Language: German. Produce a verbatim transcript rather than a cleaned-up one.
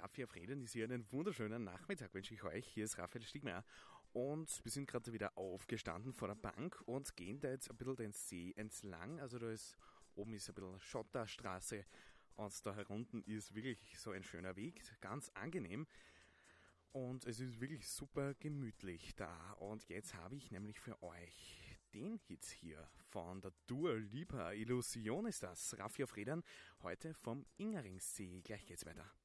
Raffi auf Rädern ist hier einen wunderschönen Nachmittag, wünsche ich euch. Hier ist Raphael Stigmeier und wir sind gerade wieder aufgestanden vor der Bank und gehen da jetzt ein bisschen den See entlang. Also da ist, oben ist ein bisschen Schotterstraße und da herunten ist wirklich so ein schöner Weg, ganz angenehm. Und es ist wirklich super gemütlich da. Und jetzt habe ich nämlich für euch den Hit hier von der Dua Lipa. Illusion ist das. Raffi auf Rädern, heute vom Ingeringsee. Gleich geht's weiter.